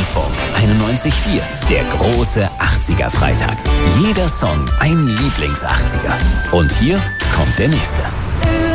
Funk 91.4. Der große 80er-Freitag. Jeder Song ein Lieblings-80er. Und hier kommt der nächste.